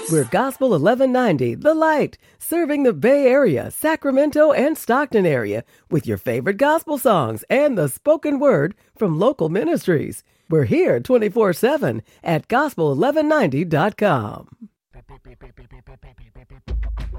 We're Gospel 1190, The Light, serving the Bay Area, Sacramento, and Stockton area with your favorite gospel songs and the spoken word from local ministries. We're here 24/7 at gospel1190.com.